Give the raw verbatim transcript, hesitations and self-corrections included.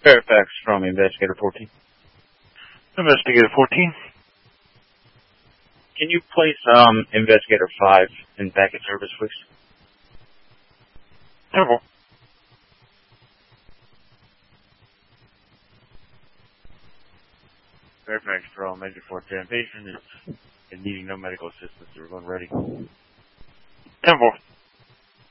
Fairfax from Investigator fourteen. Investigator fourteen. Can you place um Investigator five in backup service, please? Terrible. Fairfax from Major four ten. Patient is needing no medical assistance. We're going ready. Terrible.